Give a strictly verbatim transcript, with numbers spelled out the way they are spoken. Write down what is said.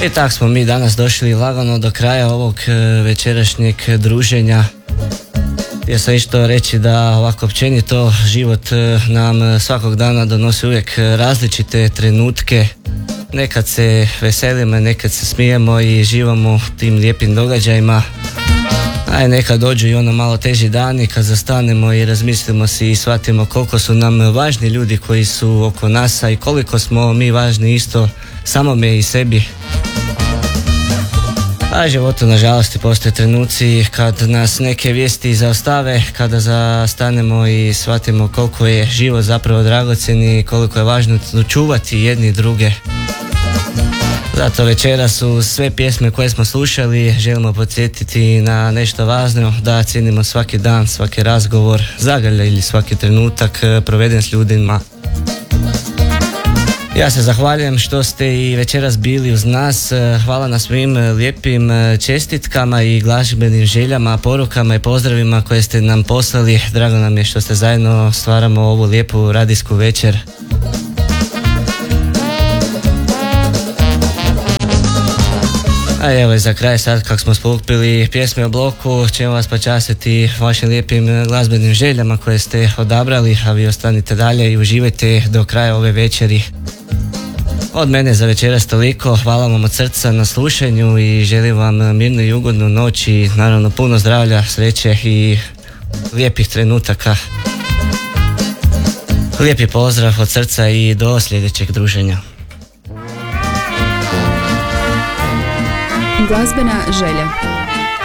I tako smo mi danas došli lagano do kraja ovog večerašnjeg druženja. Htio sam isto reći da ovako općenito život nam svakog dana donosi uvijek različite trenutke. Nekad se veselimo, nekad se smijemo i živamo tim lijepim događajima. A nekad dođu i ono malo teži dani kad zastanemo i razmislimo si i shvatimo koliko su nam važni ljudi koji su oko nas, a i koliko smo mi važni isto samome i sebi. A životu nažalost postoje trenuci kad nas neke vijesti zaostave, kada zastanemo i shvatimo koliko je život zapravo dragocjen i koliko je važno čuvati jedni i druge. Zato večeras su sve pjesme koje smo slušali, želimo podsjetiti na nešto važno, da cijenimo svaki dan, svaki razgovor, zagrljaj ili svaki trenutak proveden s ljudima. Ja se zahvaljujem što ste i večeras bili uz nas. Hvala na svim lijepim čestitkama i glazbenim željama, porukama i pozdravima koje ste nam poslali. Drago nam je što ste zajedno stvaramo ovu lijepu radijsku večer. A evo i za kraj sad kako smo spukpili pjesme u bloku, ćemo vas počastiti vašim lijepim glazbenim željama koje ste odabrali, a vi ostanite dalje i uživajte do kraja ove večeri. Od mene za večeras toliko, hvala vam od srca na slušanju i želim vam mirnu i ugodnu noć i naravno puno zdravlja, sreće i lijepih trenutaka. Lijepi pozdrav od srca i do sljedećeg druženja. Glazbena želja.